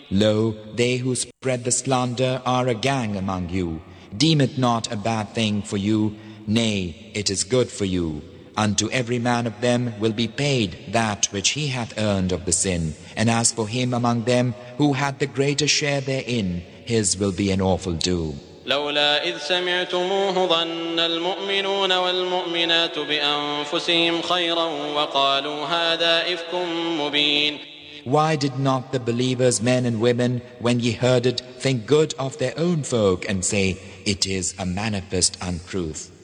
Lo, they who spread the slander are a gang among you. Deem it not a bad thing for you, nay, it is good for you. Unto every man of them will be paid that which he hath earned of the sin. And as for him among them who had the greater share therein, his will be an awful doom. لولا إذ سمعتموه ظن المؤمنون والمؤمنات بأنفسهم خيرا وقالوا هذا إفك مبين. Why did not the believers, men and women, when ye heard it, think good of their own folk and say, it is a manifest untruth?